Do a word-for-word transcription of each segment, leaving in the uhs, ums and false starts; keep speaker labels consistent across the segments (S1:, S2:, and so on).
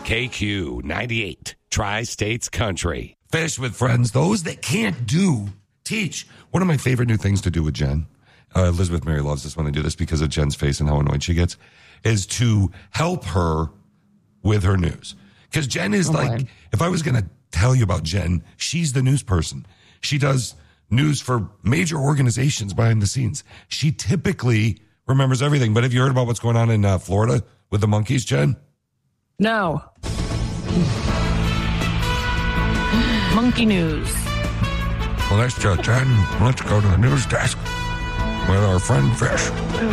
S1: K Q ninety-eight, Tri-States Country.
S2: Fish with friends, those that can't do, teach. One of my favorite new things to do with Jen, uh, Elizabeth Mary loves this when I do this because of Jen's face and how annoyed she gets, is to help her with her news. Because Jen is
S3: okay.
S2: like, if I was going to tell you about Jen, she's the news person. She does news for major organizations behind the scenes. She typically remembers everything. But have you heard about what's going on in uh, Florida with the monkeys, Jen?
S3: No. Monkey news.
S2: Well, that's uh, Jen. Let's go to the news desk with our friend Fish.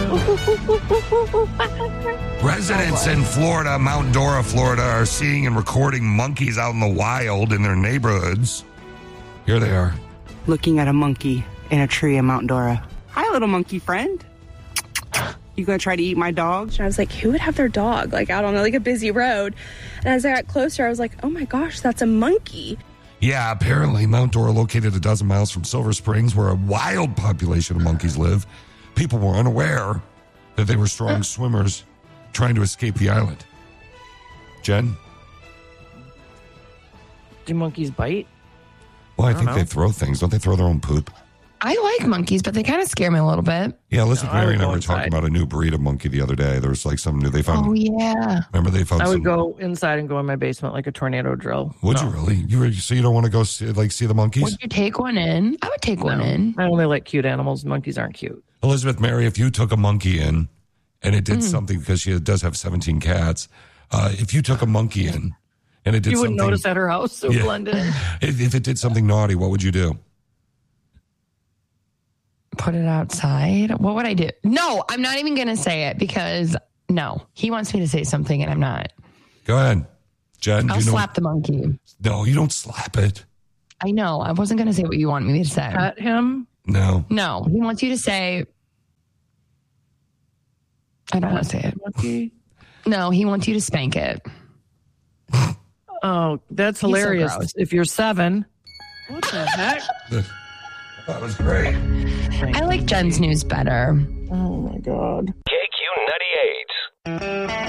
S2: Residents in Florida, Mount Dora, Florida, are seeing and recording monkeys out in the wild in their neighborhoods. Here they are.
S4: Looking at a monkey in a tree in Mount Dora. Hi, little monkey friend. You gonna try to eat my dog?
S5: I was like, who would have their dog like out on like a busy road? And as I got closer, I was like, oh my gosh, that's a monkey.
S2: Yeah, apparently Mount Dora, located a dozen miles from Silver Springs, where a wild population of monkeys live. People were unaware that they were strong swimmers trying to escape the island. Jen?
S3: Do monkeys bite?
S2: Well, I,
S3: I
S2: think
S3: know.
S2: they throw things. Don't they throw their own poop?
S6: I like monkeys, but they kind of scare me a little bit.
S2: Yeah, Elizabeth
S3: No, I
S2: Mary
S3: would
S2: and I
S3: go
S2: were talking
S3: inside.
S2: about a new breed of monkey the other day. There was like some new, they found.
S6: Oh, yeah.
S2: Remember they found
S3: I
S2: some.
S3: would go inside and go in my basement like a tornado drill.
S2: Would
S3: No.
S2: you really? You were, so you don't want to go see, like see the monkeys?
S6: Would you take one in? I would take one
S3: No.
S6: in.
S3: I only like cute animals. Monkeys aren't cute.
S2: Elizabeth Mary, if you took a monkey in and it did
S6: Mm.
S2: something, because she does have seventeen cats, uh, if you took a monkey in and it did
S3: You
S2: something.
S3: wouldn't notice at her house, so
S2: Yeah.
S3: blended in.
S2: If, if it did something naughty, what would you do?
S6: Put it outside. What would I do? No, I'm not even going to say it because no, he wants me to say something and I'm not.
S2: Go ahead. Jen,
S6: I'll
S2: do you know?
S6: slap the monkey.
S2: No, you don't slap it.
S6: I know. I wasn't going to say what you want me to say.
S3: Pet him.
S2: No.
S6: No, he wants you to say. I don't want to say it.
S3: Monkey.
S6: No, he wants you to spank it.
S3: Oh, that's
S6: so
S3: hilarious.
S6: gross.
S3: If you're seven. What the heck?
S2: That was great.
S6: I like Jen's news better.
S3: Oh my God.
S1: K